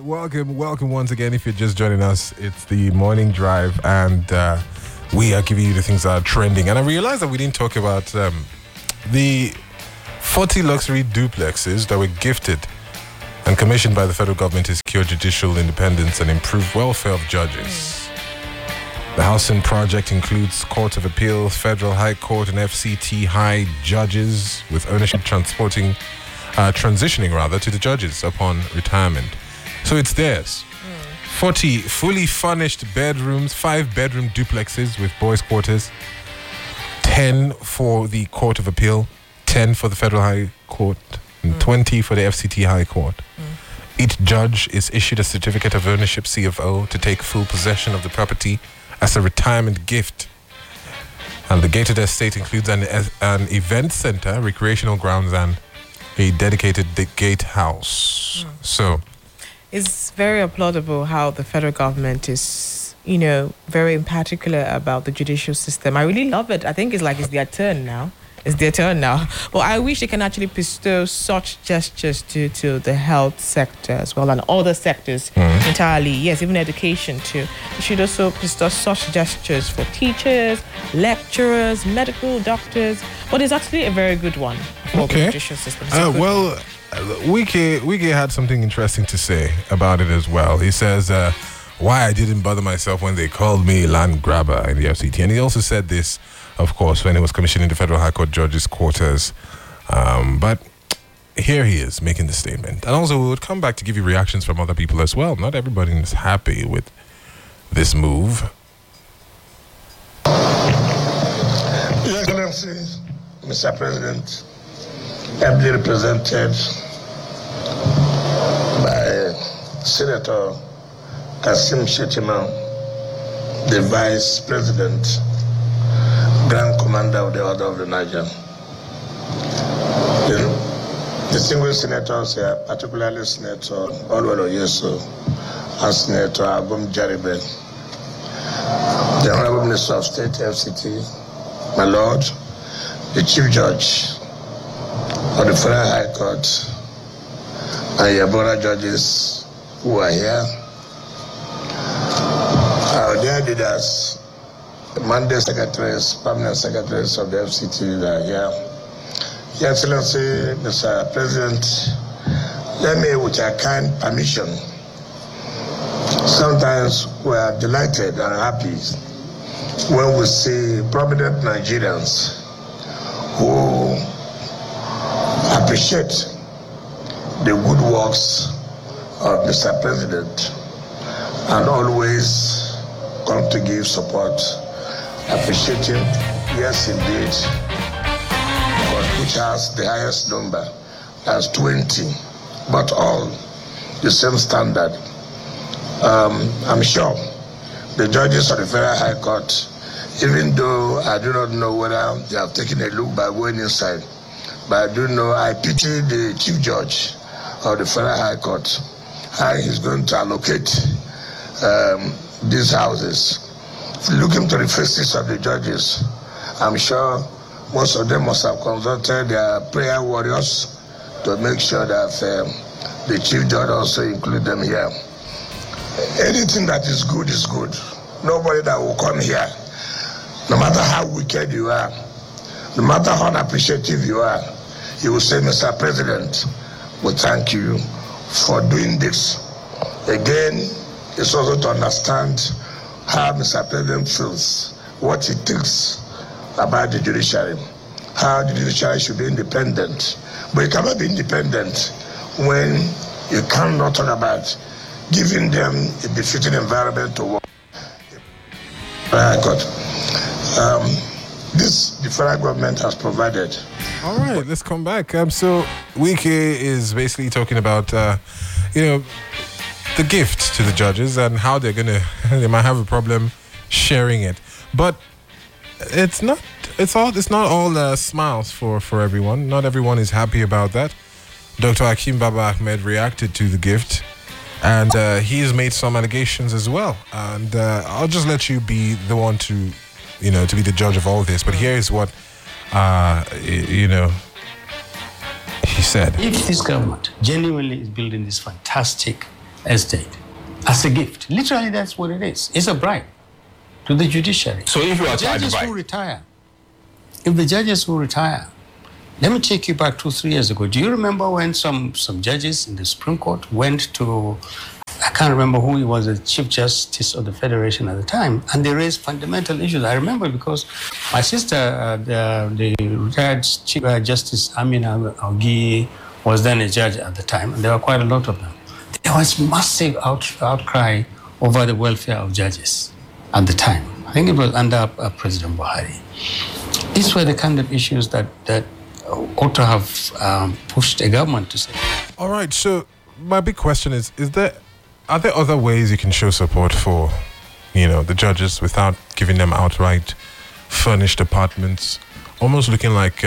welcome once again. If you're just joining us, it's the morning drive, and we are giving you the things that are trending. And I realized that we didn't talk about the 40 luxury duplexes that were gifted and commissioned by the federal government to secure judicial independence and improve welfare of judges. The housing project includes Court of Appeal, Federal High Court, and FCT High judges, with ownership transitioning to the judges upon retirement. So it's theirs. 40 fully furnished bedrooms, 5-bedroom duplexes with boys' quarters, 10 for the Court of Appeal, 10 for the Federal High Court, and 20 for the FCT High Court. Each judge is issued a certificate of ownership, CFO, to take full possession of the property as a retirement gift. And the gated estate includes an event center, recreational grounds, and a dedicated gatehouse. So it's very applaudable how the federal government is, very particular about the judicial system. I really love it. I think it's their turn now. It's their turn now. But I wish they can actually bestow such gestures to the health sector as well, and other sectors entirely. Yes, even education too. They should also bestow such gestures for teachers, lecturers, medical doctors. But it's actually a very good one for the judicial system. Wike had something interesting to say about it as well. He says, why I didn't bother myself when they called me land grabber in the FCT. And he also said this, of course, when he was commissioning the Federal High Court judges' quarters. But here he is making the statement. And also, we would come back to give you reactions from other people as well. Not everybody is happy with this move. Your Excellency, Mr. President, ably represented by Senator Kasim Shettima, the Vice President, Grand Commander of the Order of the Niger. The distinguished senators here, particularly Senator Olwelo Yeso and Senator Agum Jaribe, the Honorable Minister of State, FCT, my Lord, the Chief Judge of the Federal High Court, and your brother judges who are here, our dear leaders, the mandate secretaries, permanent secretaries of the FCT that are here. Your Excellency, Mr. President, let me, with your kind permission, sometimes we are delighted and happy when we see prominent Nigerians who appreciate the good works of Mr. President and always come to give support. Appreciate him, yes indeed, which has the highest number as 20, but all the same standard. I'm sure the judges of the Federal High Court, even though I do not know whether they have taken a look by going inside, but I do know, I pity the Chief Judge of the Federal High Court, how he's going to allocate these houses. Looking to the faces of the judges, I'm sure most of them must have consulted their prayer warriors to make sure that the Chief Judge also include them here. Anything that is good is good. Nobody that will come here, no matter how wicked you are, no matter how unappreciative you are, you will say, Mr. President, we thank you for doing this. Again, it's also to understand how Mr. President feels, what he thinks about the judiciary, how the judiciary should be independent. But it cannot be independent when you cannot talk about giving them a befitting environment to work. This the federal government has provided. All right, let's come back. So Wike is basically talking about, the gift to the judges and how they might have a problem sharing it. But it's not all smiles for everyone. Not everyone is happy about that. Dr. Hakeem Baba Ahmed reacted to the gift, and he's made some allegations as well. And I'll just let you be the one to be the judge of all this. But here is what, he said. If this government genuinely is building this fantastic estate as a gift. Literally, that's what it is. It's a bribe to the judiciary. So if you are Judges who retire, if the judges who retire, let me take you back 2-3 years ago. Do you remember when some judges in the Supreme Court went to, I can't remember who he was, the Chief Justice of the Federation at the time, and they raised fundamental issues. I remember because my sister, the retired Chief Justice Amina Augie, was then a judge at the time, and there were quite a lot of them. There was massive outcry over the welfare of judges at the time. I think it was under President Buhari. These were the kind of issues that ought to have pushed a government to say. All right, so my big question is are there other ways you can show support for, the judges without giving them outright furnished apartments? Almost looking like,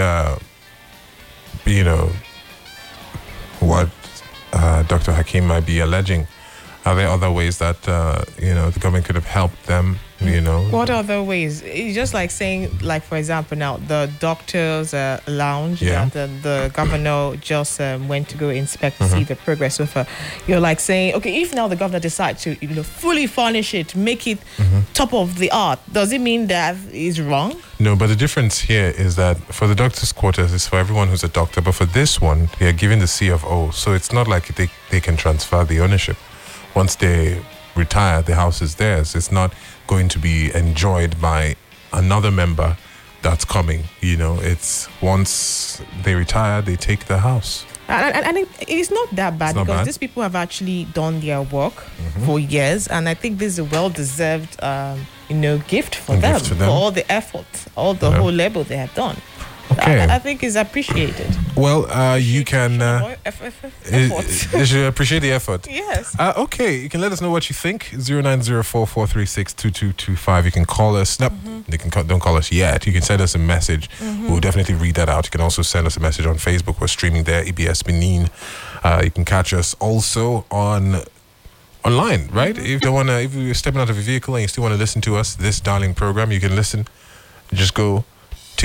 what Dr. Hakeem might be alleging. Are there other ways that, the government could have helped them, What other ways? It's just like saying, like, for example, now the doctors' lounge that the governor just went to go inspect to see the progress so far. You're like saying, okay, if now the governor decides to, fully furnish it, make it top of the art, does it mean that is wrong? No, but the difference here is that for the doctor's quarters, it's for everyone who's a doctor. But for this one, they are given the C of O. So it's not like they can transfer the ownership. Once they retire, the house is theirs. It's not going to be enjoyed by another member that's coming. It's once they retire, they take the house. And it's not that bad because bad. these people have actually done their work for years, and I think this is a well-deserved, gift for them, for all the effort, all the whole labor they have done. Okay. I think is appreciated. Well, you can. You should appreciate the effort. Yes. Okay, you can let us know what you think. 0904-436-2225. You can call us. No, don't call us yet. You can send us a message. We'll definitely read that out. You can also send us a message on Facebook. We're streaming there, EBS Benin. You can catch us also online, right? If you're stepping out of a vehicle and you still want to listen to us, this darling program, you can listen. Just go to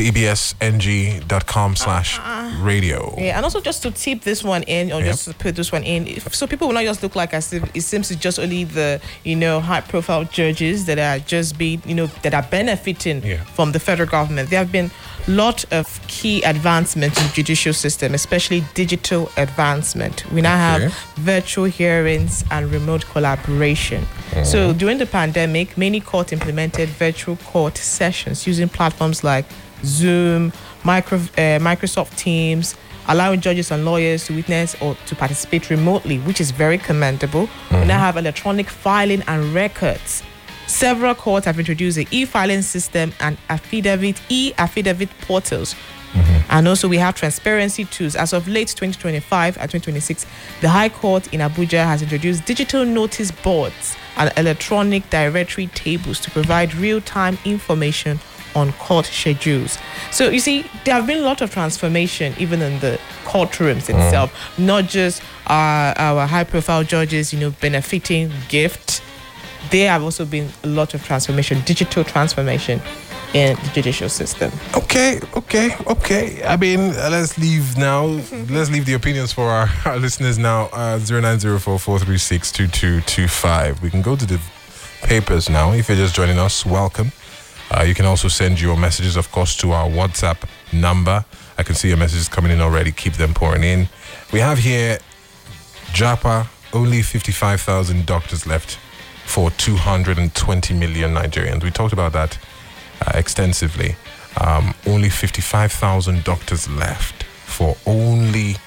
ebsng.com/radio. Yeah, and also just to tip this one in, or just to put this one in, so people will not just look like as if it seems it's just only the high-profile judges that are just being that are benefiting from the federal government. There have been a lot of key advancements in the judicial system, especially digital advancement. We now have virtual hearings and remote collaboration. So during the pandemic, many courts implemented virtual court sessions using platforms like Zoom, Microsoft Teams, allowing judges and lawyers to witness or to participate remotely, which is very commendable. We now have electronic filing and records. Several courts have introduced the e-filing system and e-affidavit portals. And also we have transparency tools. As of late 2025 and 2026, the High Court in Abuja has introduced digital notice boards and electronic directory tables to provide real-time information on court schedules. So you see, there have been a lot of transformation even in the courtrooms itself, not just our high-profile judges, benefiting gift. There have also been a lot of transformation, digital transformation in the judicial system. Okay. I mean, let's leave now. Let's leave the opinions for our listeners now. 0904-436-2225. We can go to the papers now. If you're just joining us, welcome. You can also send your messages, of course, to our WhatsApp number. I can see your messages coming in already. Keep them pouring in. We have here Japa, only 55,000 doctors left for 220 million Nigerians. We talked about that extensively. Only 55,000 doctors left for only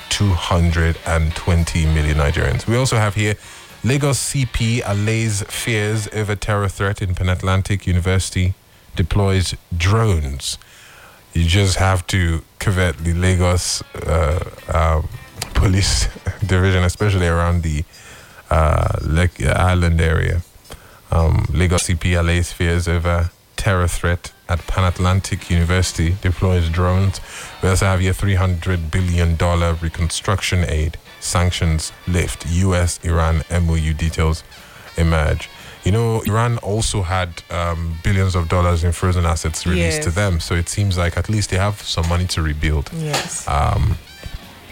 220 million Nigerians. We also have here Lagos CP allays fears over terror threat in Pan Atlantic University, deploys drones. You just have to covet the Lagos police division, especially around the island area. Lagos CP allays fears over terror threat at Pan Atlantic University, deploys drones. We also have here $300 billion reconstruction aid. Sanctions lift. US-Iran MOU details emerge. Iran also had billions of dollars in frozen assets released to them. So it seems like at least they have some money to rebuild. Yes.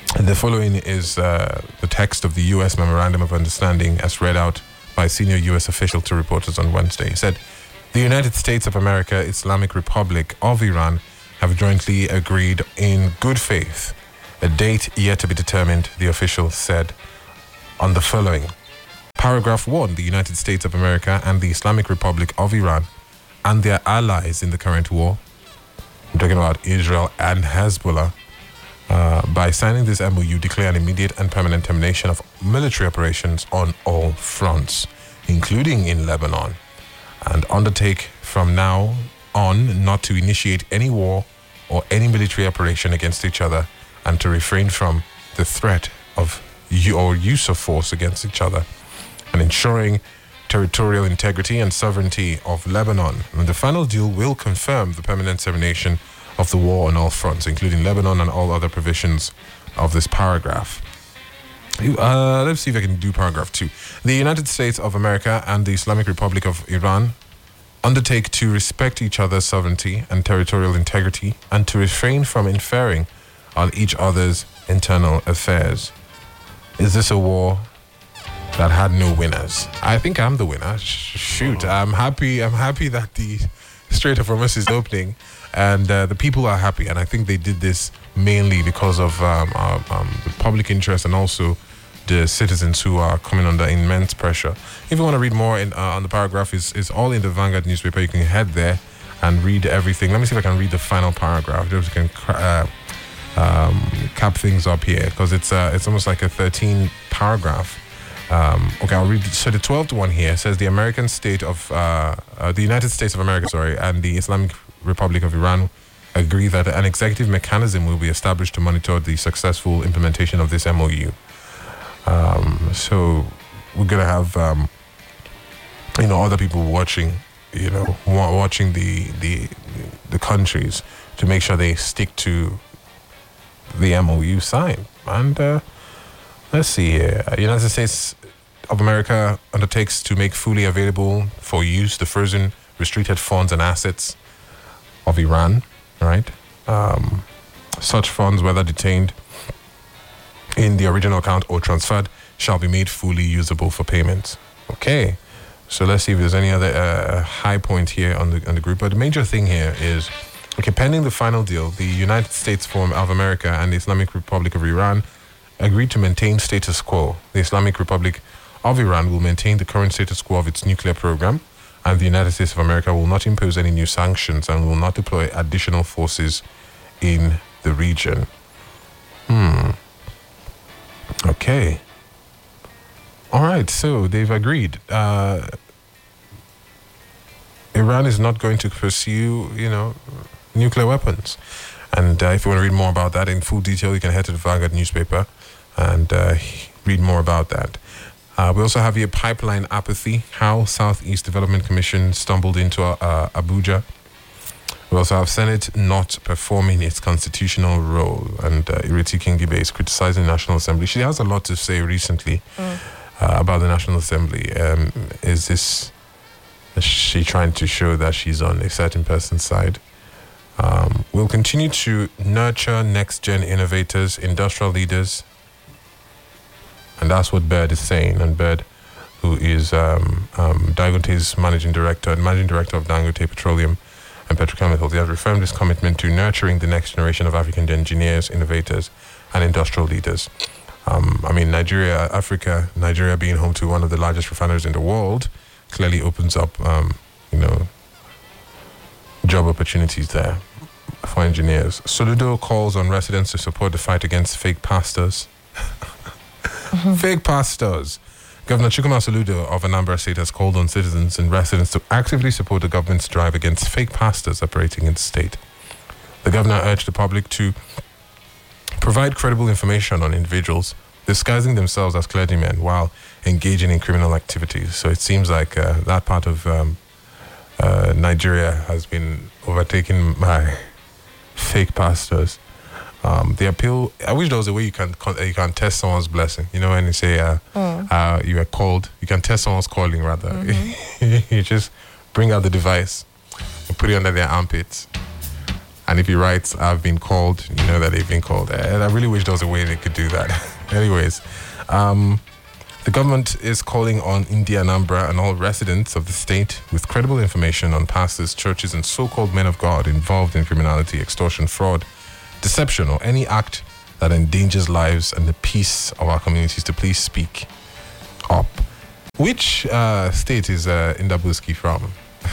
The following is the text of the U.S. Memorandum of Understanding as read out by a senior U.S. official to reporters on Wednesday. He said, the United States of America, Islamic Republic of Iran have jointly agreed in good faith a date yet to be determined, the official said on the following. Paragraph 1, the United States of America and the Islamic Republic of Iran and their allies in the current war, I'm talking about Israel and Hezbollah, by signing this MOU, declare an immediate and permanent termination of military operations on all fronts, including in Lebanon, and undertake from now on not to initiate any war or any military operation against each other, and to refrain from the threat of or use of force against each other, and ensuring territorial integrity and sovereignty of Lebanon. And the final deal will confirm the permanent termination of the war on all fronts, including Lebanon and all other provisions of this paragraph. Let's see if I can do paragraph 2. The United States of America and the Islamic Republic of Iran undertake to respect each other's sovereignty and territorial integrity and to refrain from interfering on each other's internal affairs. Is this a war that had no winners? I think I'm the winner. Shoot, I'm happy that the Strait of Hormuz is opening, and the people are happy. And I think they did this mainly because of the public interest and also the citizens who are coming under immense pressure. If you want to read more on the paragraph, is all in the Vanguard newspaper. You can head there and read everything. Let me see if I can read the final paragraph. Just can cap things up here, because it's almost like a 13 paragraph. Okay, I'll read. So the 12th one here says the United States of America, and the Islamic Republic of Iran agree that an executive mechanism will be established to monitor the successful implementation of this MOU. So we're gonna have other people watching, watching the countries to make sure they stick to the MOU sign. And let's see here. United States of America undertakes to make fully available for use the frozen, restricted funds and assets of Iran, right? Such funds, whether detained in the original account or transferred, shall be made fully usable for payments. Okay, so let's see if there's any other high point here on the group. But the major thing here is, okay, pending the final deal, the United States of America and the Islamic Republic of Iran agreed to maintain status quo. The Islamic Republic of Iran will maintain the current status quo of its nuclear program, and the United States of America will not impose any new sanctions and will not deploy additional forces in the region. Okay. All right, so they've agreed. Iran is not going to pursue, nuclear weapons. And if you want to read more about that in full detail, you can head to the Vanguard newspaper and read more about that. We also have here pipeline apathy, how Southeast Development Commission stumbled into Abuja. We also have Senate not performing its constitutional role, and Ireti Kingibe is criticizing the National Assembly. She has a lot to say recently about the National Assembly. Is she trying to show that she's on a certain person's side? We'll continue to nurture next-gen innovators, industrial leaders, and that's what Bird is saying. And Bird, who is Dangote's managing director of Dangote Petroleum and Petrochemicals, he has reaffirmed his commitment to nurturing the next generation of African engineers, innovators, and industrial leaders. Nigeria being home to one of the largest refineries in the world, clearly opens up, job opportunities there for engineers. Soludo calls on residents to support the fight against fake pastors. Fake pastors. Governor Chukwuma Soludo of Anambra State has called on citizens and residents to actively support the government's drive against fake pastors operating in the state. The governor urged the public to provide credible information on individuals disguising themselves as clergymen while engaging in criminal activities. So it seems like that part of Nigeria has been overtaken by fake pastors. The appeal, I wish there was a way you can test someone's blessing. When you say you are called, you can test someone's calling rather. Mm-hmm. You just bring out the device and put it under their armpits And if he writes, I've been called, you know that they've been called. And I really wish there was a way they could do that. Anyways, the government is calling on India Anambra and all residents of the state with credible information on pastors, churches, and so-called men of God involved in criminality, extortion, fraud, deception, or any act that endangers lives and the peace of our communities to please speak up. Which state is Ndabuski from?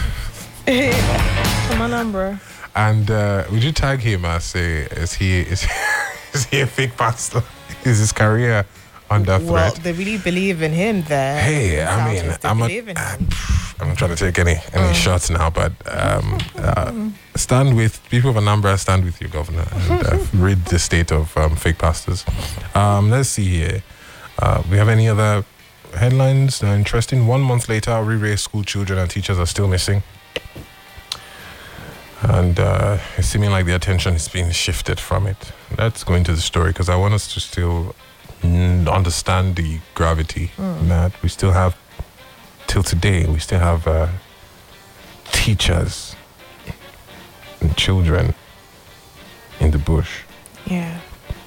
From Anambra. And would you tag him as is he a fake pastor? Is his career under threat? Well, they really believe in him there. Hey, I mean, I'm not trying to take any shots now, but stand with people of Anambra, stand with your governor, and rid the state of fake pastors. Let's see here. We have any other headlines that are interesting? 1 month later, Orire school children and teachers are still missing. And it's seeming like the attention is being shifted from it. Let's go into the story because I want us to still understand the gravity that we still have till today. We still have teachers and children in the bush. Yeah.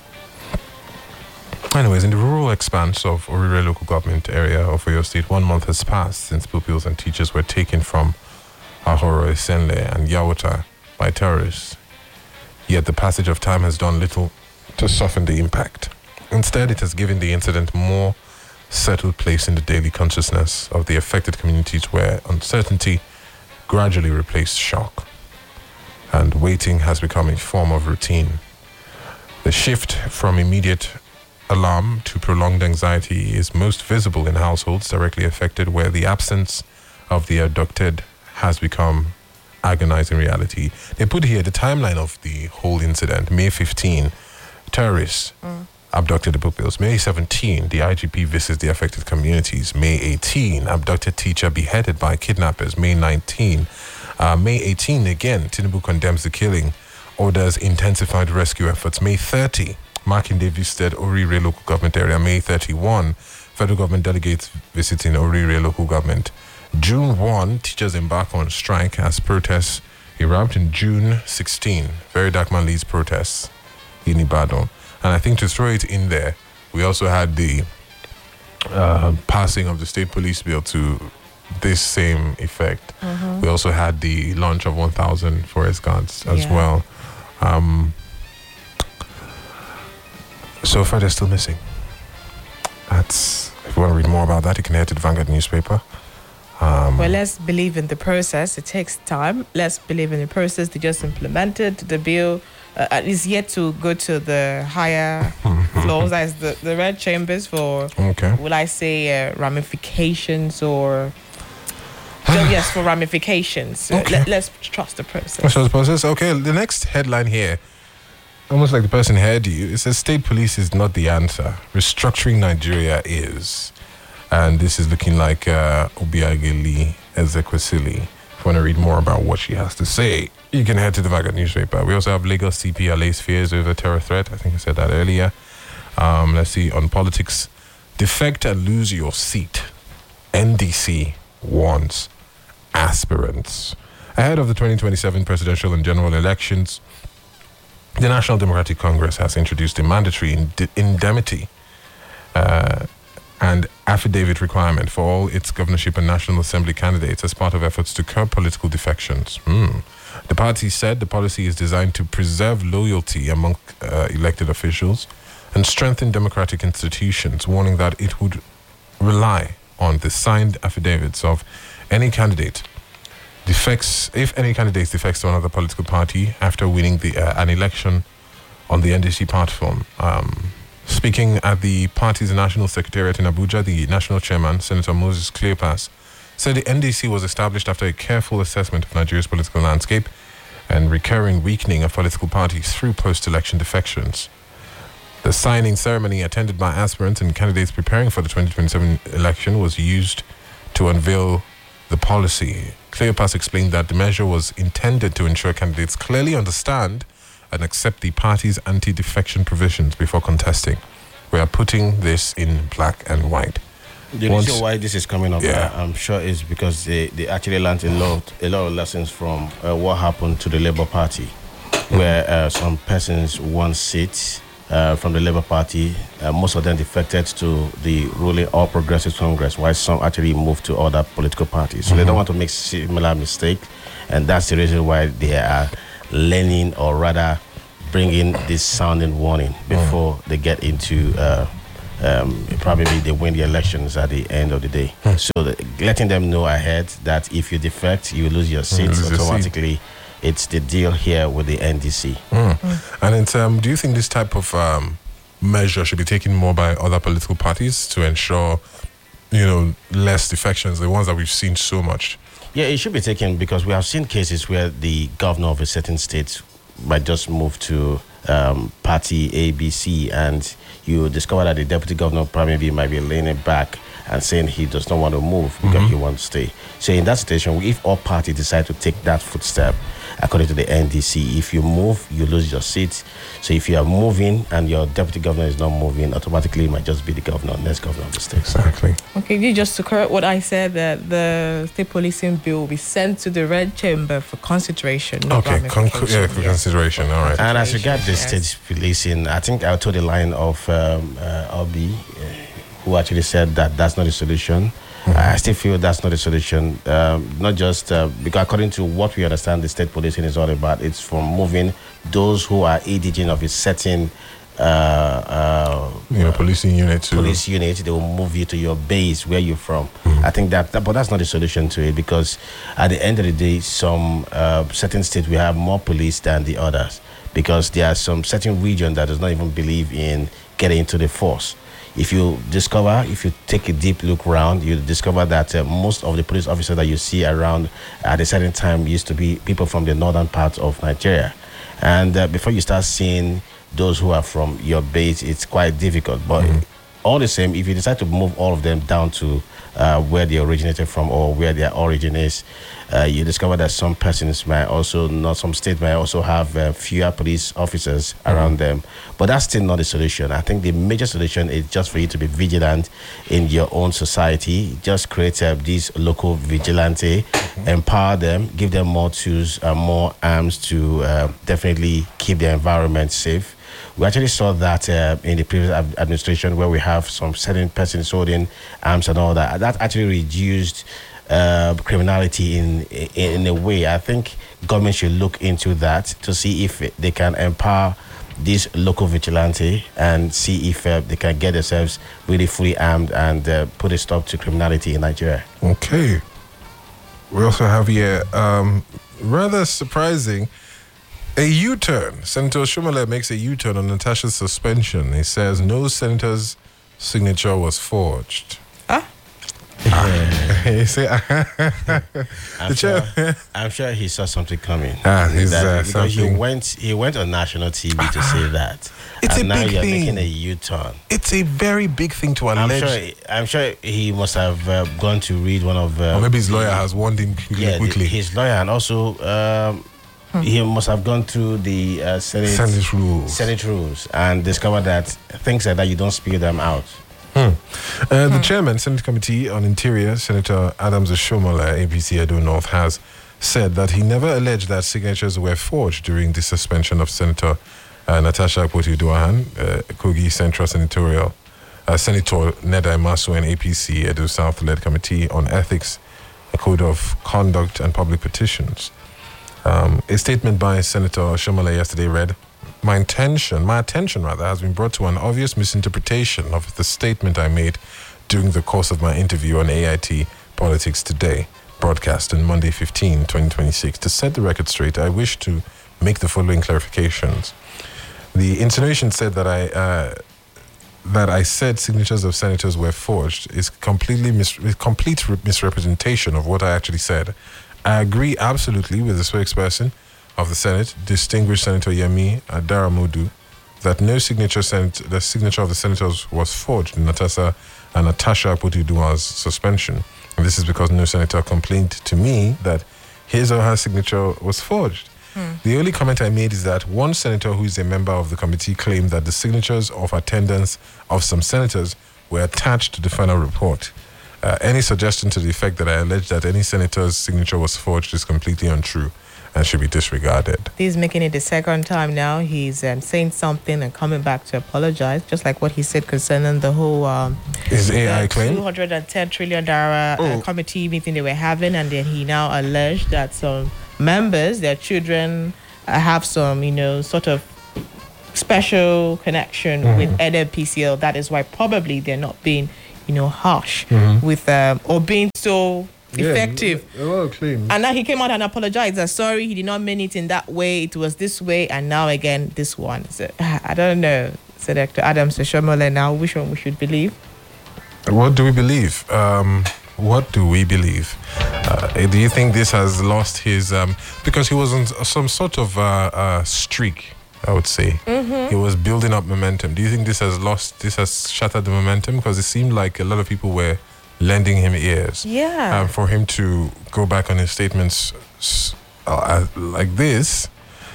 Anyways, in the rural expanse of Orire local government area of Oyo State, 1 month has passed since pupils and teachers were taken from Ahoro, Esenle, and Yawota by terrorists. Yet the passage of time has done little to soften the impact. Instead, it has given the incident more settled place in the daily consciousness of the affected communities where uncertainty gradually replaced shock, and waiting has become a form of routine. The shift from immediate alarm to prolonged anxiety is most visible in households directly affected where the absence of the abducted has become agonizing reality. They put here the timeline of the whole incident. May 15, terrorists abducted the pupils. May 17, the IGP visits the affected communities. May 18, abducted teacher beheaded by kidnappers. May 19, May 18 again, Tinubu condemns the killing, orders intensified rescue efforts. May 30, Makinde visited Orire local government area. May 31, federal government delegates visiting Orire local government. June 1, teachers embark on strike as protests erupt. In June 16, Very Dark Man leads protests in Ibadan. And I think to throw it in there, we also had the passing of the state police bill to this same effect. We also had the launch of 1,000 forest guards as well. So far, they're still missing. That's, if you want to read more about that, you can head to the Vanguard newspaper. Well, let's believe in the process. It takes time. Let's believe in the process. They just implemented the bill. Is yet to go to the higher floors, as the red chambers for, will I say, ramifications or... yes, for ramifications. Let's trust the process. So the process. Okay, the next headline here, almost like the person heard you, it says state police is not the answer. Restructuring Nigeria is. And this is looking like Obiageli Ezekwesili. If you want to read more about what she has to say, you can head to the Vanguard newspaper. We also have Lagos CP allays fears over terror threat. I think I said that earlier. Let's see, on politics. Defect and lose your seat. NDC warns aspirants. Ahead of the 2027 presidential and general elections, the National Democratic Congress has introduced a mandatory indemnity and affidavit requirement for all its governorship and National Assembly candidates as part of efforts to curb political defections. The party said the policy is designed to preserve loyalty among elected officials and strengthen democratic institutions, warning that it would rely on the signed affidavits of any candidate if any candidate defects to another political party after winning an election on the NDC platform. Speaking at the party's national secretariat in Abuja, the national chairman, Senator Moses Cleopas, said the NDC was established after a careful assessment of Nigeria's political landscape and recurring weakening of political parties through post-election defections. The signing ceremony, attended by aspirants and candidates preparing for the 2027 election, was used to unveil the policy. Cleopas explained that the measure was intended to ensure candidates clearly understand and accept the party's anti-defection provisions before contesting. We are putting this in black and white. The reason why this is coming up, I'm sure, is because they actually learned a lot of lessons from what happened to the Labour Party where some persons won seats from the Labour Party. Most of them defected to the ruling All Progressives Congress, while some actually moved to other political parties. So they don't want to make similar mistake, and that's the reason why they are learning, or rather bringing this sounding warning before they get into probably they win the elections at the end of the day. So letting them know ahead that if you defect, you lose your seats automatically. It's the deal here with the NDC. And in do you think this type of measure should be taken more by other political parties to ensure, less defections, the ones that we've seen so much? Yeah, it should be taken, because we have seen cases where the governor of a certain state might just move to party ABC, and you discover that the deputy governor probably might be laying it back and saying he does not want to move because he wants to stay. So in that situation, if all parties decide to take that footstep, according to the NDC, if you move, you lose your seat. So if you are moving and your deputy governor is not moving, automatically it might just be the next governor of the state. Exactly. Okay, just to correct what I said, that the state policing bill will be sent to the Red Chamber for consideration. For consideration. All right. And as regards the state policing, I think I'll toe the line of Obi, who actually said that that's not the solution. I still feel that's not the solution. Not just because according to what we understand, the state policing is all about. It's from moving those who are indigent of a certain policing unit. Police unit. They will move you to your base where you're from. I think but that's not the solution to it, because at the end of the day, some certain states we have more police than the others, because there are some certain region that does not even believe in getting into the force. If you take a deep look around, you discover that most of the police officers that you see around at a certain time used to be people from the northern part of Nigeria. And before you start seeing those who are from your base, it's quite difficult. But all the same, if you decide to move all of them down to where they originated from or where their origin is, you discover that some persons some states might also have fewer police officers around them. But that's still not the solution. I think the major solution is just for you to be vigilant in your own society. Just create these local vigilante, empower them, give them more tools, more arms to definitely keep the environment safe. We actually saw that in the previous administration, where we have some certain persons holding arms and all that. That actually reduced criminality in a way. I think government should look into that to see if they can empower these local vigilante and see if they can get themselves really fully armed and put a stop to criminality in Nigeria. Okay. We also have here, rather surprising, a U-turn. Senator Shumale makes a U-turn on Natasha's suspension. He says no senator's signature was forged. I'm sure he saw something coming. Because he went on national TV to say that. It's and a now big you're thing. making a U-turn. It's a very big thing to allege. I'm sure he must have gone to read one of... or maybe his lawyer has warned him quickly. His lawyer, and also... he must have gone through the Senate rules and discovered that things like that, you don't spill them out. The chairman, Senate Committee on Interior, Senator Adams Oshiomhole, APC Edo North, has said that he never alleged that signatures were forged during the suspension of Senator Natasha Akpoti-Uduaghan, Kogi Central Senatorial, Senator Neda Masu and APC Edo South-led Committee on Ethics, a Code of Conduct and Public Petitions. A statement by Senator Oshiomhole yesterday read, My attention has been brought to an obvious misinterpretation of the statement I made during the course of my interview on AIT Politics Today, broadcast on Monday 15, 2026. To set the record straight, I wish to make the following clarifications. The insinuation said that I said signatures of senators were forged is complete misrepresentation of what I actually said. I agree absolutely with the spokesperson of the Senate, distinguished Senator Yemi Adaramodu, that the signature of the senators was forged in Natasha Akpoti-Uduaghan's suspension. And this is because no senator complained to me that his or her signature was forged. The only comment I made is that one senator who is a member of the committee claimed that the signatures of attendance of some senators were attached to the final report. Any suggestion to the effect that I alleged that any senator's signature was forged is completely untrue. and should be disregarded. He's making it the second time now. He's saying something and coming back to apologize, just like what he said concerning the whole His AI claim? $210 trillion committee meeting they were having, and then he now alleged that some members, their children, have some, sort of special connection with NNPCL. That is why probably they're not being, harsh with or being so effective. A lot of claims. And now he came out and apologized that sorry, he did not mean it in that way. It was this way, and now again this one. So I don't know, Senator Adams Oshiomhole. Now which one we should believe? What do we believe? What do we believe? Do you think this has lost his because he was on some sort of streak, I would say. He was building up momentum. Do you think this has shattered the momentum? Because it seemed like a lot of people were lending him ears. Yeah. For him to go back on his statements like this,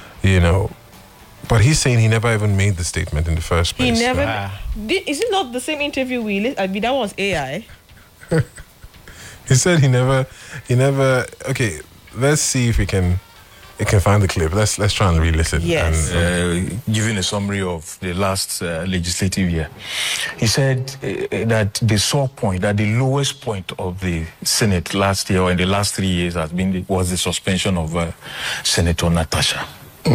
but he's saying he never even made the statement in the first place. He never. Is it not the same interview we listened? I mean, that was AI. He said he never. Okay, let's see if we can find the clip. Let's try and re-listen. Yes. Giving a summary of the last legislative year, he said that the sore point, that the lowest point of the Senate last year or in the last 3 years was the suspension of Senator Natasha.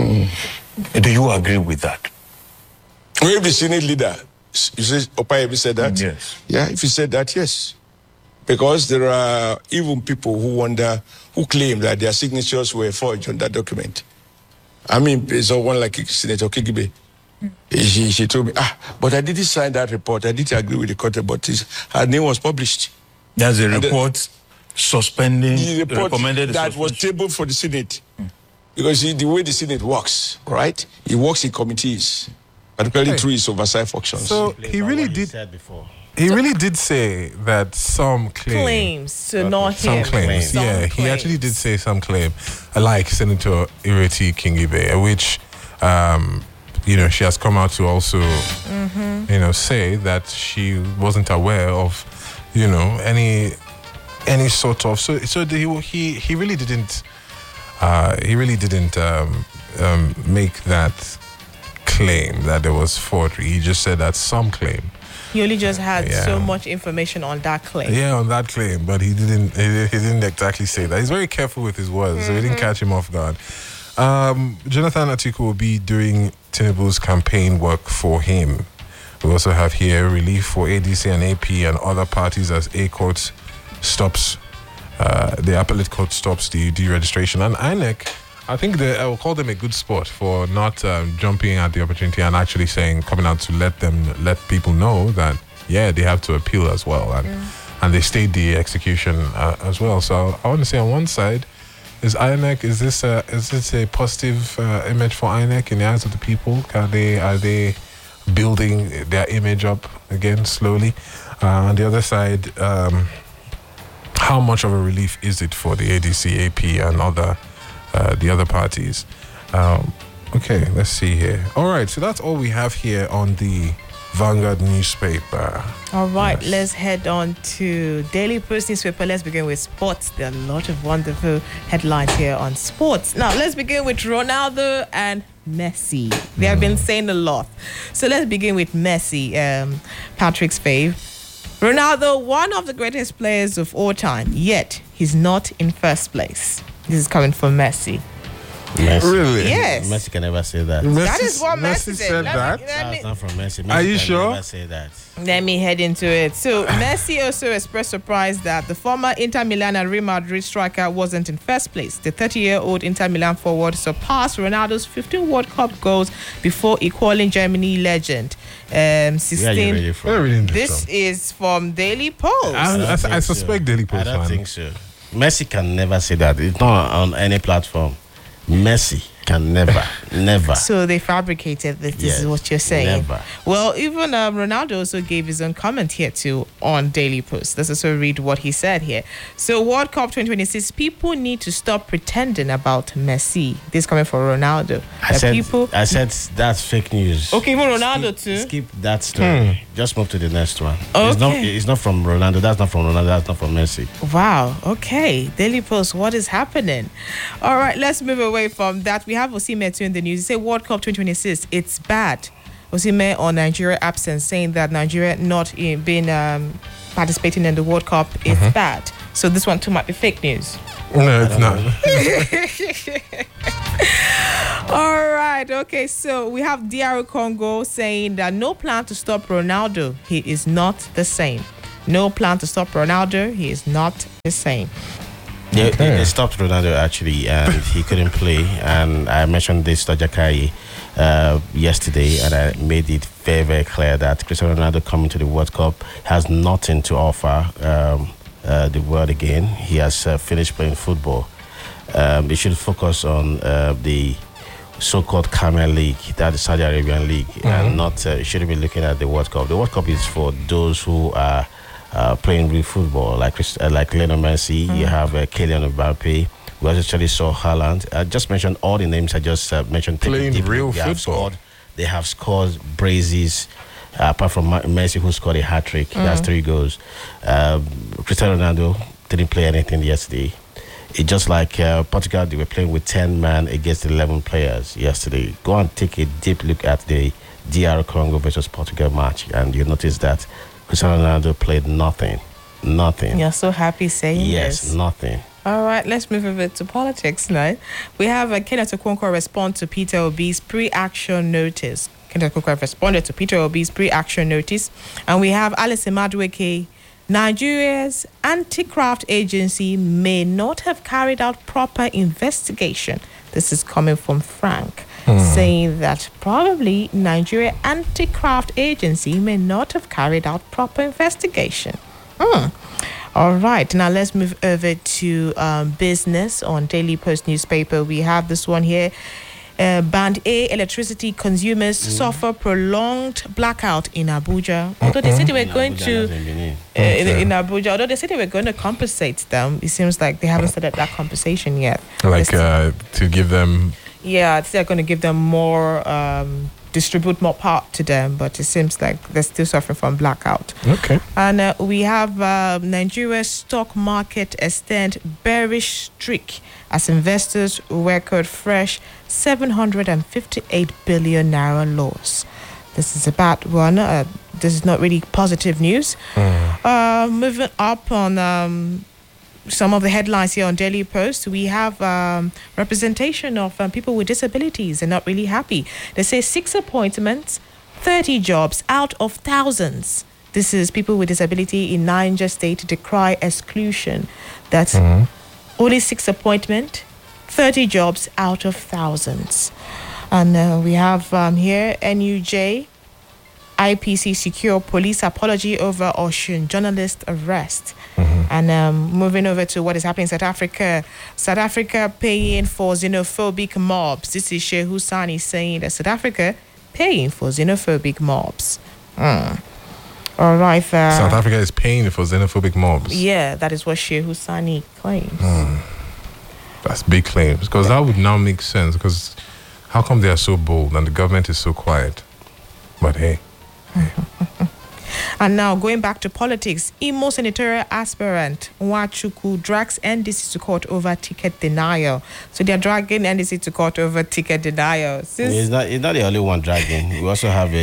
Do you agree with that? If the Senate leader, you say Opayebi said that? Yes. Yeah, if he said that, yes. Because there are even people who claim that their signatures were forged on that document. I mean, someone like Senator Kigibe, she told me, but I didn't sign that report. I didn't agree with the court, but her name was published. There's a report suspending the report recommended that was tabled for the Senate. Because the way the Senate works, right? It works in committees, particularly through its oversight functions. So he really did. He really did say that some claims, so not some him. Claims. Some Yeah, claims. He actually did say some claim, like Senator Ireti Kingibe, which, she has come out to also, say that she wasn't aware of, any sort of. So he really didn't. He really didn't make that claim that there was forgery. He just said that some claim. He only just had so much information on that claim. Yeah, on that claim, but he didn't. He didn't exactly say that. He's very careful with his words, so he didn't catch him off guard. Jonathan Atiku will be doing Tinubu's campaign work for him. We also have here relief for ADC and AP and other parties as A Court stops. The appellate court stops the deregistration, and INEC. I think I will call them a good sport for not jumping at the opportunity and actually coming out to let people know that they have to appeal as well, and they stayed the execution as well. So I want to say on one side, is INEC is this a positive image for INEC in the eyes of the people? Are they building their image up again slowly? On the other side, how much of a relief is it for the ADC, AP, and the other parties? Okay, let's see here. All right, so that's all we have here on the Vanguard newspaper. All right, let's head on to Daily Post newspaper. Let's begin with sports. There are a lot of wonderful headlines here on sports. Now, let's begin with Ronaldo and Messi. They have been saying a lot. So let's begin with Messi, Patrick's fave. Ronaldo, one of the greatest players of all time, yet he's not in first place. This is coming from Messi. Messi. Really? Yes. Messi can never say that. That is what Messi said. That. That's not from Messi. Messi Are you can sure? Never say that. Let me head into it. So, Messi also expressed surprise that the former Inter Milan and Real Madrid striker wasn't in first place. The 30-year-old Inter Milan forward surpassed Ronaldo's 15 World Cup goals before equaling Germany legend. 16. Where are you ready from? Where are we reading This from? is from Daily Post. I suspect Daily Post. I don't man. think so. Messi can never say that. It's not on any platform. Messi. Can never. So they fabricated this. This Yes, is what you're saying. never. Well, even Ronaldo also gave his own comment here too on Daily Post. Let's also read what he said here. So World Cup 2026, people need to stop pretending about Messi. This coming from Ronaldo. I said that's fake news. Okay, even Ronaldo too. Skip that story. Just move to the next one. Okay. It's not from Ronaldo. That's not from Ronaldo. That's not from Messi. Wow. Okay. Daily Post, what is happening? All right, let's move away from that. We have Osimhen too in the news. He said World Cup 2026, it's bad. Osimhen on Nigeria absence, saying that Nigeria not been participating in the World Cup is bad. So this one too might be fake news. No, it's not. All right. Okay. So we have DR Congo saying that no plan to stop Ronaldo. He is not the same. No plan to stop Ronaldo. He is not the same. Yeah, they stopped Ronaldo actually, and he couldn't play. And I mentioned this to Jakai yesterday, and I made it very, very clear that Cristiano Ronaldo coming to the World Cup has nothing to offer the world again. He has finished playing football. They should focus on the so-called Camel League, that the Saudi Arabian League, and not shouldn't be looking at the World Cup. The World Cup is for those who are playing real football, like Lionel Messi. You have Kylian Mbappe. We actually saw Haaland. I just mentioned all the names I just mentioned. Playing real football. They have scored braces. Apart from Messi, who scored a hat-trick. He has 3 goals. Cristiano Ronaldo didn't play anything yesterday. It's just like Portugal, they were playing with 10 men against 11 players yesterday. Go and take a deep look at the DR Congo versus Portugal match, and you'll notice that Cristiano Ronaldo played nothing. You're so happy saying yes, this. Nothing. All right, let's move over to politics now. We have Kenneth Okonkwo respond to Peter Obi's pre-action notice. Kenneth Okonkwo responded to Peter Obi's pre-action notice. And we have Alice Madueke. Nigeria's anti-graft agency may not have carried out proper investigation. This is coming from Frank, saying that probably Nigeria anti-graft agency may not have carried out proper investigation. All right, now let's move over to business on Daily Post newspaper. We have this one here. Band A electricity consumers suffer prolonged blackout in Abuja. Although they said they were going to in Abuja, although they said they were going to compensate them, it seems like they haven't started that compensation yet. Like to give them. Yeah, they're going to give them more. Distribute more power to them, but it seems like they're still suffering from blackout. Okay. And we have Nigeria's stock market extend bearish streak as investors record fresh 758 billion naira loss. This is a bad one. This is not really positive news. Moving up on some of the headlines here on Daily Post, we have representation of people with disabilities. They're not really happy. They say 6 appointments, 30 jobs out of thousands. This is people with disability in Niger State decry exclusion. That's only 6 appointments, 30 jobs out of thousands. And we have here NUJ, IPC secure police apology over Ocean journalist arrest. And moving over to what is happening in South Africa. South Africa paying for xenophobic mobs. This is Sheikh Husani saying that South Africa paying for xenophobic mobs. All right. South Africa is paying for xenophobic mobs. Yeah, that is what Sheikh Husani claims. That's big claims, because that would now make sense, because how come they are so bold and the government is so quiet? But hey. And now going back to politics, Imo senatorial aspirant Nwachukwu drags NDC to court over ticket denial. So they're dragging NDC to court over ticket denial. He's not the only one dragging. We also have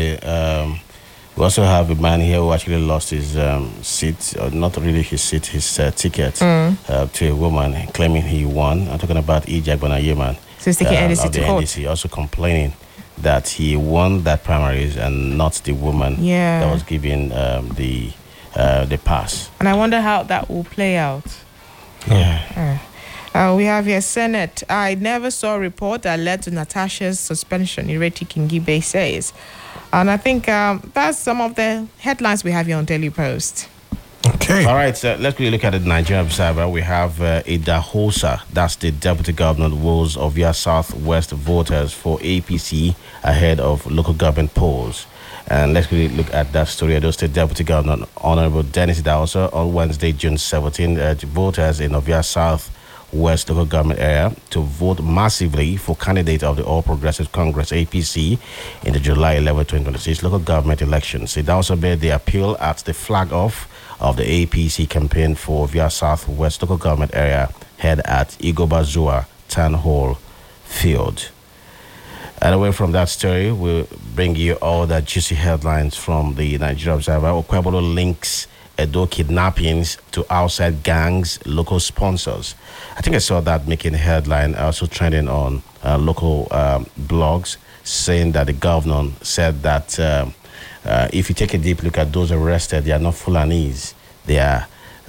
a man here who actually lost his seat, or not really his seat, his ticket to a woman, claiming he won. I'm talking about Ijak Bonayeman. So he's taking NDC to court. NDC, also complaining that he won that primaries and not the woman that was given the pass. And I wonder how that will play out. Yeah. We have here Senate. I never saw a report that led to Natasha's suspension, Ireti Kingibe says. And I think that's some of the headlines we have here on Daily Post. Okay. Okay. All right, so let's quickly look at the Nigerian Observer. We have Ida Hosa, that's the Deputy Governor, rules of your Southwest voters for APC ahead of local government polls. And let's quickly look at that story. Edo State Deputy Governor Honorable Dennis Idahosa on Wednesday, June 17, urged voters in Ovia South West local government area to vote massively for candidate of the All Progressive Congress APC in the July 11, 2026 local government elections. It also made the appeal at the flag off of the APC campaign for Ovia South West local government area held at Igobazua Town Hall Field. And away from that story, we'll bring you all the juicy headlines from the Nigeria Observer. Okwebolo links Edo kidnappings to outside gangs, local sponsors. I think I saw that making a headline, also trending on local blogs, saying that the governor said that if you take a deep look at those arrested, they are not Fulanese. They are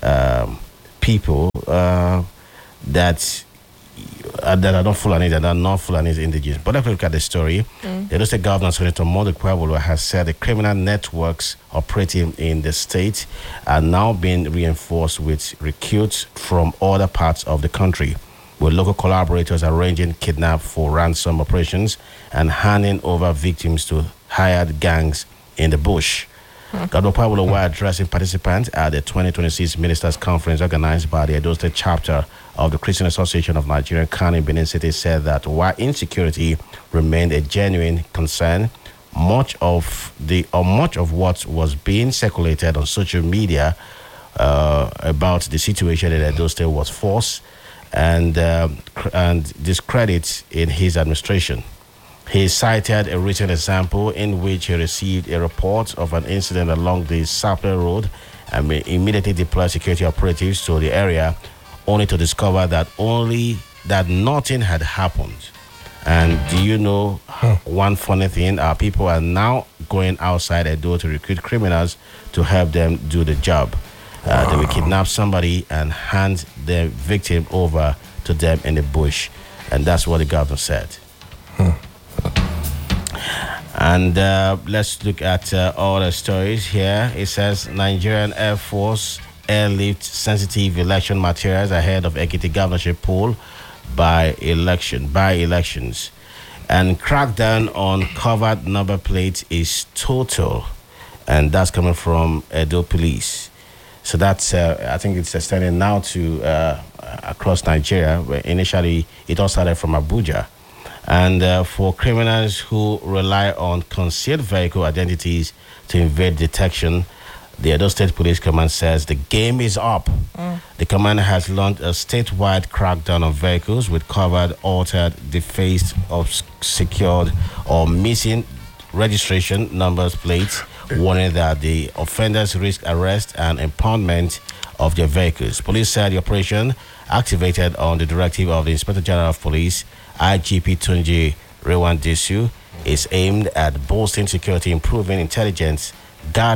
people that are not Fulani, that are not Fulani indigenous. But let's look at the story. The State Governor, Senator Modu Kwebolo, has said the criminal networks operating in the state are now being reinforced with recruits from other parts of the country, with local collaborators arranging kidnap for ransom operations and handing over victims to hired gangs in the bush. Governor Kwebolo, while addressing participants at the 2026 Ministers' Conference organized by the Edo State chapter of the Christian Association of Nigeria, Kano, Benin City, said that while insecurity remained a genuine concern, much of what was being circulated on social media about the situation in Edo State was false and discredit in his administration. He cited a recent example in which he received a report of an incident along the Sapler Road and immediately deployed security operatives to the area, only to discover that nothing had happened. And do you know one funny thing? Our people are now going outside a door to recruit criminals to help them do the job. They will kidnap somebody and hand the victim over to them in the bush. And that's what the governor said. And let's look at all the stories here. It says Nigerian Air Force airlift sensitive election materials ahead of Ekiti governorship poll by elections. And crackdown on covered number plates is total. And that's coming from Edo Police. So that's, I think it's extending now to across Nigeria, where initially it all started from Abuja. And for criminals who rely on concealed vehicle identities to evade detection, the Edo State Police Command says the game is up. The command has launched a statewide crackdown on vehicles with covered, altered, defaced, obscured, or missing registration numbers plates, warning that the offenders risk arrest and impoundment of their vehicles. Police said the operation, activated on the directive of the Inspector General of Police, IGP Tunji Rewan Desu, is aimed at boosting security, improving intelligence, guard